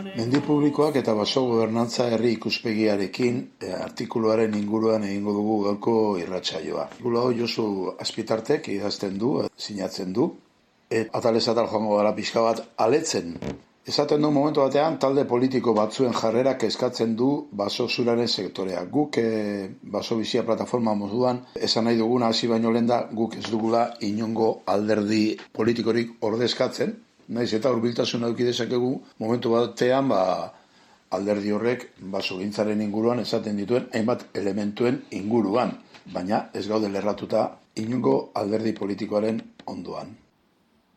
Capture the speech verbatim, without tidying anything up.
Mendi publikoak eta baso gobernantza herri ikuspegiarekin e, artikuluaren inguruan egingo dugu gaurko irratsaioa. Artikulu hau Josu Azpitartek idazten du, sinatzen du, eta atalez atal joango gara pixka bat aletzen. Esaten du momentu batean talde politiko batzuen jarrerak eskatzen du baso zuraren sektorea. Guk e, baso bizia plataforma moduan esan nahi duguna hasi baino lehen da guk ez dugula inongo alderdi politikorik ordezkatzen. Naiz eta hurbiltasun eduki dezakegu momentu batean ba, alderdi horrek basogintzaren inguruan esaten dituen hainbat elementuen inguruan, baina ez gaude lerratuta inongo alderdi politikoaren ondoan.